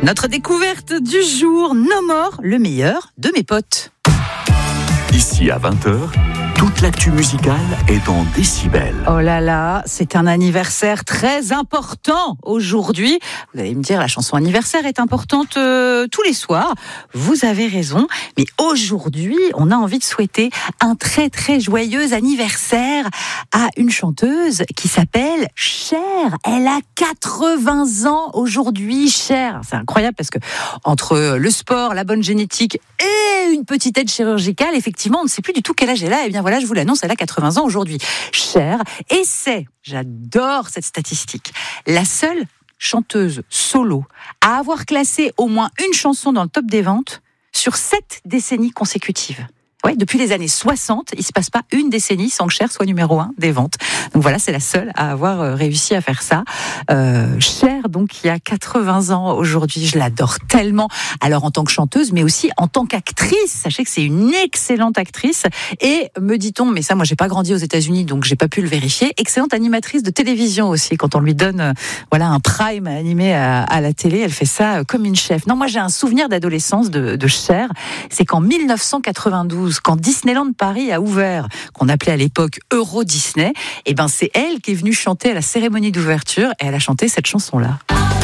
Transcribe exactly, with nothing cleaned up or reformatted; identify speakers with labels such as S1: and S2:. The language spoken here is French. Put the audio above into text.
S1: Notre découverte du jour, No More, le meilleur de mes potes.
S2: Ici à vingt heures, toute l'actu musicale est en décibels.
S1: Oh là là, c'est un anniversaire très important aujourd'hui. Vous allez me dire, la chanson anniversaire est importante euh, tous les soirs. Vous avez raison, mais aujourd'hui, on a envie de souhaiter un très très joyeux anniversaire à une chanteuse qui s'appelle Cher. Elle a quatre-vingts ans aujourd'hui, Cher. C'est incroyable parce que entre le sport, la bonne génétique et une petite aide chirurgicale, effectivement, on ne sait plus du tout quel âge elle a. Eh bien voilà, je vous l'annonce, elle a quatre-vingts ans aujourd'hui. Cher. Et c'est, j'adore cette statistique, la seule chanteuse solo à avoir classé au moins une chanson dans le top des ventes sur sept décennies consécutives. Ouais, depuis les années soixante, il se passe pas une décennie sans que Cher soit numéro un des ventes. Donc voilà, c'est la seule à avoir réussi à faire ça. Euh, Cher, donc, qui a quatre-vingts ans aujourd'hui, je l'adore tellement. Alors en tant que chanteuse, mais aussi en tant qu'actrice. Sachez que c'est une excellente actrice. Et me dit-on, mais ça, moi, j'ai pas grandi aux États-Unis, donc j'ai pas pu le vérifier. Excellente animatrice de télévision aussi. Quand on lui donne, euh, voilà, un prime animé à, à la télé, elle fait ça euh, comme une chef. Non, moi, j'ai un souvenir d'adolescence de, de Cher. C'est qu'en dix-neuf cent quatre-vingt-douze, quand Disneyland Paris a ouvert, qu'on appelait à l'époque Euro Disney, et ben c'est elle qui est venue chanter à la cérémonie d'ouverture et elle a chanté cette chanson-là.